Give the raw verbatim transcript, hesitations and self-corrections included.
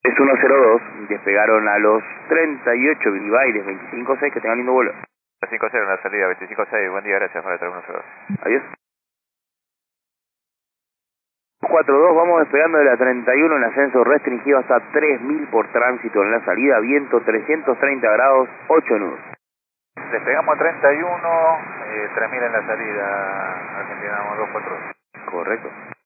Es uno cero dos, despegaron a los treinta y ocho Bilbailes, veinticinco seis, que tengan lindo vuelo. cinco cero en la salida, veinticinco seis, buen día, gracias, Mario uno cero dos. Adiós. cuatro dos, vamos despegando de la treinta y uno en ascenso restringido hasta tres mil por tránsito en la salida, viento trescientos treinta grados, ocho nudos. Despegamos a treinta y uno, eh, tres mil en la salida, Argentina dos cuatro dos. Correcto.